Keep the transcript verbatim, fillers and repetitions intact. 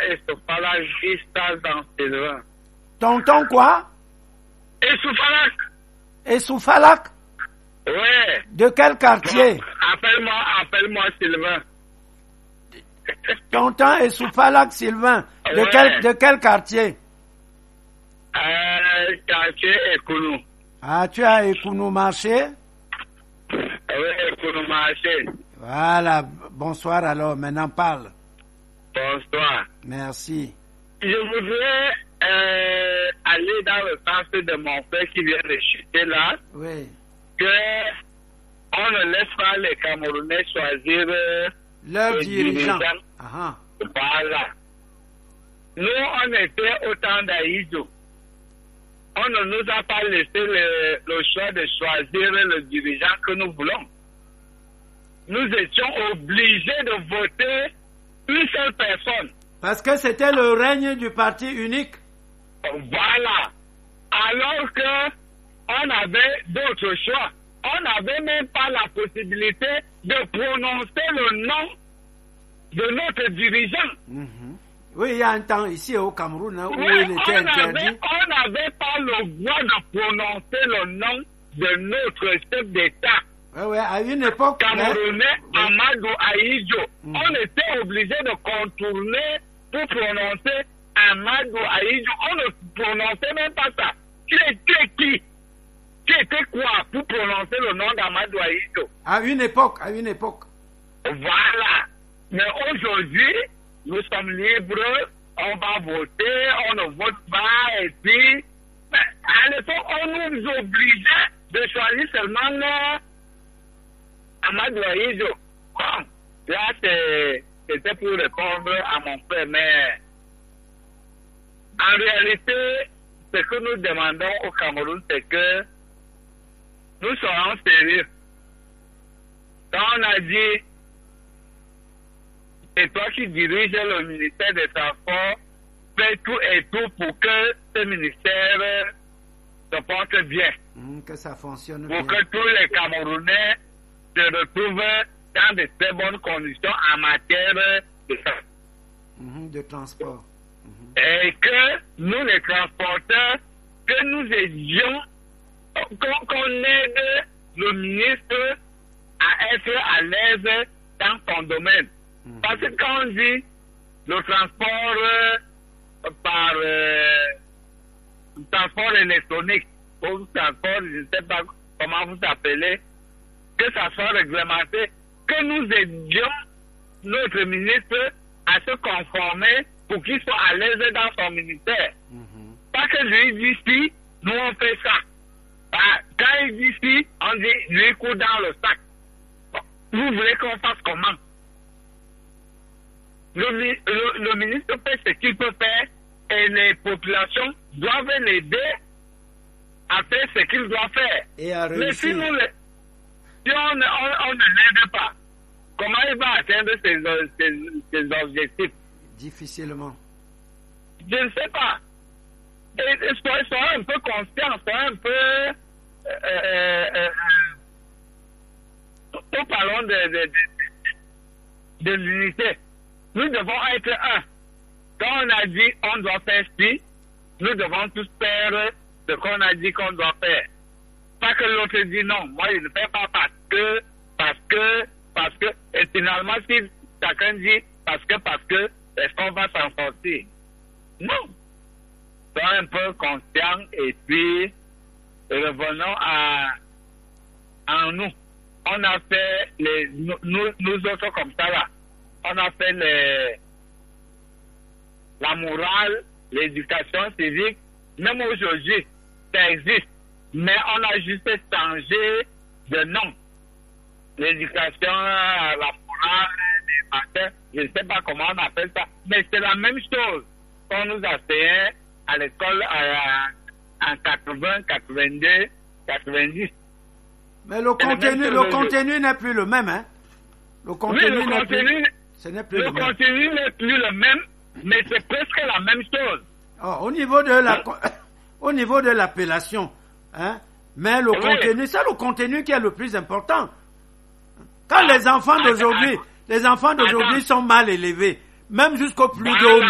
Essoufalak dans Sylvain. Tonton quoi? Essoufalak. Essoufalak? Ouais. De quel quartier? Bon, appelle-moi, appelle-moi Sylvain. Tonton Essoufalak Sylvain. De, Ouais. quel, de quel quartier? Euh, quartier Ekounou. Ah, tu as Ekounou marché? Oui, Ekounou marché. Voilà. Bonsoir alors. Maintenant parle. Bonsoir. Merci. Je voudrais euh, aller dans le sens de mon frère qui vient de chuter là, Oui. que on ne laisse pas les Camerounais choisir euh, Leur le dirigeant. dirigeant. Ah, Voilà. Nous, on était au temps d'Aïdjo. On ne nous a pas laissé le, le choix de choisir le dirigeant que nous voulons. Nous étions obligés de voter une seule personne. parce que c'était le règne du parti unique. Voilà. Alors que on avait d'autres choix. On n'avait même pas la possibilité de prononcer le nom de notre dirigeant. Mhm. Oui, il y a un temps ici au Cameroun hein, où Oui, il était on n'avait interdit. on n'avait pas le droit de prononcer le nom de notre chef d'État Oui, oui, à une époque. camerounais, hein, Amadou Ahidjo. Mhm. On était obligé de contourner pour prononcer Amadou Ahidjo. On ne prononçait même pas ça. Qui était qui? Qui était quoi pour prononcer le nom d'Amadou Ahidjo? à une époque, à une époque. Voilà. Mais aujourd'hui, nous sommes libres, on va voter, on ne vote pas, et puis, mais à l'époque, on nous obligeait de choisir seulement euh, Amadou Ahidjo. Bon, là, c'est- c'était pour répondre à mon frère, mais en réalité, ce que nous demandons au Cameroun, c'est que nous serons sérieux. Quand on a dit, c'est toi qui diriges le ministère des Transports, fais tout et tout pour que ce ministère se porte bien. Mhm, que ça fonctionne Pour bien. que tous les Camerounais se retrouvent dans de très bonnes conditions en matière de transport. Mhm, de transport. Mhm. Et que nous, les transporteurs, que nous aidions, qu'on qu'on aide le ministre à être à l'aise dans son domaine. Mhm. Parce que quand on dit le transport euh, par euh, transport électronique, ou transport, je ne sais pas comment vous appelez, que ça soit réglementé, que nous aidions notre ministre à se conformer pour qu'il soit à l'aise dans son ministère. Mhm. Pas que lui dit si, nous on fait ça. Ah, quand il dit si, on dit lui court dans le sac. Bon, vous voulez qu'on fasse comment? Le, mi- le, le ministre fait ce qu'il peut faire et les populations doivent l'aider à faire ce qu'il doit faire. Et à Mais si, réussir. nous, le- si on, ne- on, on ne l'aide pas, comment il va atteindre ses, ses, ses objectifs? Difficilement. Je ne sais pas. Et, et soyez, soyez un peu conscient, soyez un peu... Euh, euh, euh, nous parlons de, de, de, de l'unité. Nous devons être un. Quand on a dit on doit faire ci, nous devons tous faire ce qu'on a dit qu'on doit faire. Pas que l'autre dit non, moi je ne fais pas parce que, parce que, parce que, et finalement si chacun dit parce que, parce que, est-ce qu'on va s'en sortir? Non. Soyons un peu conscients et puis revenons à, à nous. On a fait les, nous, nous, nous autres comme ça là. On a fait les, la morale, l'éducation civique. Même aujourd'hui, ça existe. Mais on a juste changé de nom. L'éducation, la morale, les matins, je ne sais pas comment on appelle ça. Mais c'est la même chose qu'on nous enseignait à l'école en quatre-vingts, quatre-vingt-deux, quatre-vingt-dix. Mais le contenu, le contenu n'est plus le même, hein? Le contenu, Oui, le n'est contenu, plus, ce n'est plus le le même. contenu n'est plus le même, mais c'est presque la même chose. Oh, au niveau de la, au niveau de l'appellation, hein? Mais le Oui. contenu, c'est le contenu qui est le plus important. Quand les enfants d'aujourd'hui, les enfants d'aujourd'hui sont mal élevés, même jusqu'au plus de haut